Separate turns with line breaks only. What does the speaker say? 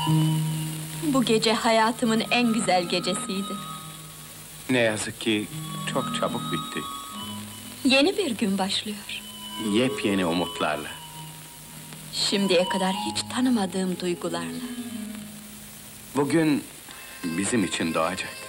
Bu gece hayatımın en güzel gecesiydi.
Ne yazık ki çok çabuk bitti.
Yeni bir gün başlıyor.
Yepyeni umutlarla.
Şimdiye kadar hiç tanımadığım duygularla.
Bugün bizim için doğacak.